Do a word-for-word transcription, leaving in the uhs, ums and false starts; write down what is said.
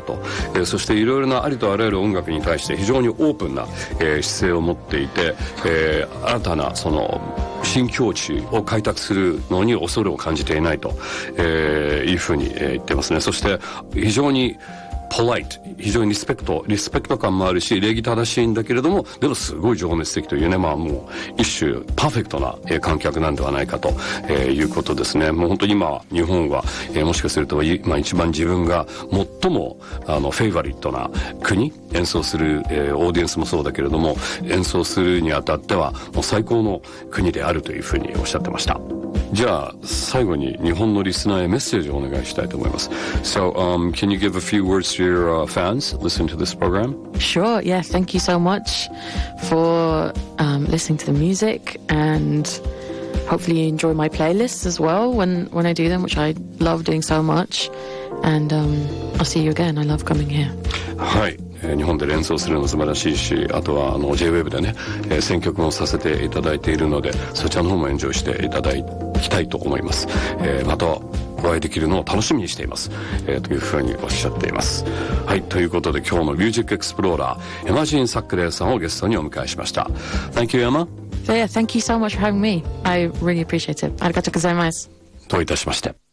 と、えー、そしていろいろなありとあらゆる音楽に対して非常にオープンな、えー、姿勢を持っていて、えー、新たなその新境地を開拓するのに恐れを感じていないと、えー、いうふうに、えー、言ってますね。そして非常にポライト、非常にリスペクト、リスペクト感もあるし、礼儀正しいんだけれども、でもすごい情熱的というね、まあもう一種パーフェクトな、えー、観客なんではないかと、えー、いうことですね。もう本当に今、日本は、えー、もしかすると、まあ一番自分が最も、あの、フェイバリットな国、演奏する、えー、オーディエンスもそうだけれども、演奏するにあたっては、もう最高の国であるというふうにおっしゃってました。じゃあ最後に日本のリスナーへメッセージをお願いしたいと思います。So, um, can you give a few words to your、uh, fans listening to this program? Sure, yeah. Thank you so much for um, listening to the music, and hopefully you enjoy my playlists as well when, when I do them, which I love doing so much. And um, I'll see you again. I love coming here. はい。えー、日本で演奏するの素晴らしいし、あとはあの ジェイウェーブ でね、えー、選曲もさせていただいているので、そちらの方もエンジョイしていただきたいと思います。えー、またお会いできるのを楽しみにしています、えー、というふうにおっしゃっています。はい、ということで今日のミュージックエクスプローラーエマジーン・サックレーさんをゲストにお迎えしました。 Thank you, Emma. So yeah, thank you so much for having me. I really appreciate it. ありがとうございます。 どういたしまして。